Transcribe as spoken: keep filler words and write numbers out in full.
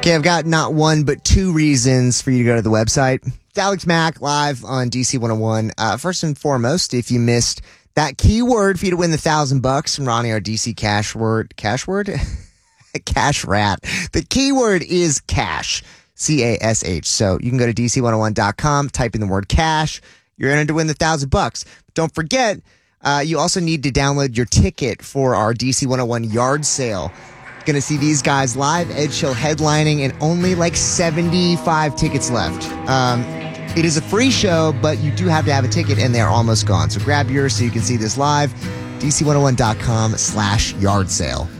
Okay, I've got not one, but two reasons for you to go to the website. It's Alex Mack live on D C one oh one. Uh, first and foremost, if you missed that keyword for you to win the thousand bucks from Ronnie, our D C cash word, cash word? Cash rat. The keyword is cash, C A S H. So you can go to D C one oh one dot com, type in the word cash. You're entered to win the thousand bucks. Don't forget, uh, you also need to download your ticket for our D C one oh one yard sale. Going to see these guys live, Ed Chill headlining, and only like seventy-five tickets left. Um, it is a free show, but you do have to have a ticket, and they're almost gone. So grab yours so you can see this live. D C one oh one dot com slash yard sale.